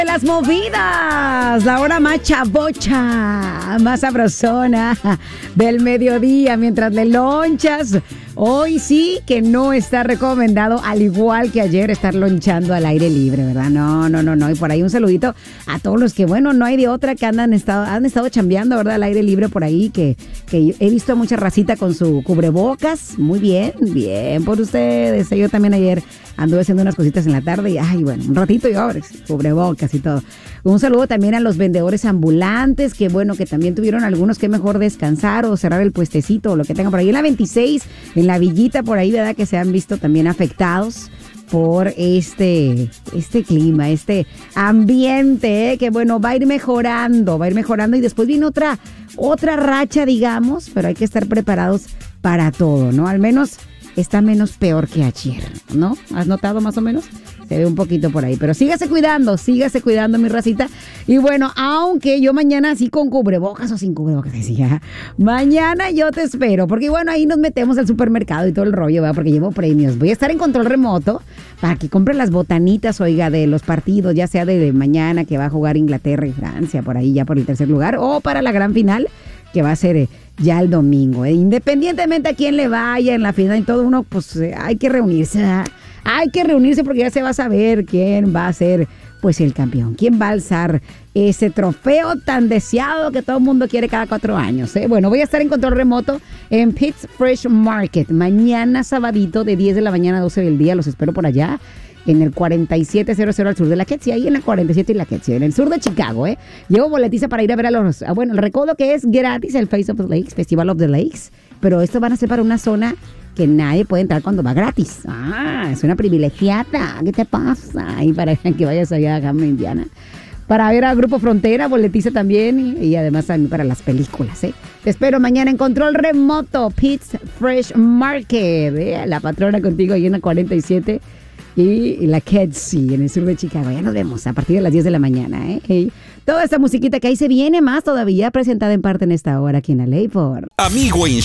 De las movidas, la hora más chavocha, más sabrosona del mediodía mientras le lonchas. Hoy sí que no está recomendado, al igual que ayer, estar lonchando al aire libre, ¿verdad? No. Y por ahí un saludito a todos los que, bueno, no hay de otra, que han estado chambeando, ¿verdad? Al aire libre por ahí, que he visto a mucha racita con su cubrebocas. Muy bien por ustedes. Yo también ayer anduve haciendo unas cositas en la tarde y, bueno, un ratito y ahora cubrebocas y todo. Un saludo también a los vendedores ambulantes, que bueno, que también tuvieron algunos que mejor descansar o cerrar el puestecito o lo que tengan por ahí en la 26, en la Villita por ahí, ¿verdad? Que se han visto también afectados por este clima, este ambiente, que bueno, va a ir mejorando y después viene otra racha, digamos, pero hay que estar preparados para todo, ¿no? Al menos está menos peor que ayer, ¿no? ¿Has notado más o menos? Se ve un poquito por ahí, pero sígase cuidando, mi racita. Y bueno, aunque yo mañana sí con cubrebocas o sin cubrebocas, decía, mañana yo te espero, porque bueno, ahí nos metemos al supermercado y todo el rollo, ¿verdad? Porque llevo premios. Voy a estar en control remoto para que compre las botanitas, oiga, de los partidos, ya sea de mañana que va a jugar Inglaterra y Francia, por ahí ya por el tercer lugar, o para la gran final, que va a ser ya el domingo. Independientemente a quién le vaya en la final y todo, uno pues hay que reunirse, ¿verdad? Hay que reunirse porque ya se va a saber quién va a ser pues el campeón, quién va a alzar ese trofeo tan deseado que todo el mundo quiere cada 4 años, ¿eh? Bueno, voy a estar en control remoto en Pitts Fresh Market mañana sabadito de 10 de la mañana a 12 del día. Los espero por allá en el 4700 al sur de la Ketsia, ahí en la 47 y la Ketsia, en el sur de Chicago, ¿eh? Llevo boletiza para ir a ver a los... Bueno, recuerdo que es gratis el Face of the Lakes, Festival of the Lakes, pero esto van a ser para una zona que nadie puede entrar cuando va gratis. Es una privilegiada. ¿Qué te pasa? Y para que vayas allá a Hammond, Indiana, para ver a Grupo Frontera, boletiza también, y además también para las películas, ¿eh? Te espero mañana en control remoto, Pitts Fresh Market, ¿eh? La patrona contigo ahí en la 47 y la Ketsia en el sur de Chicago. Ya nos vemos a partir de las 10 de la mañana, ¿eh? Y toda esta musiquita que ahí se viene más todavía, presentada en parte en esta hora aquí en la Ley por... Amigo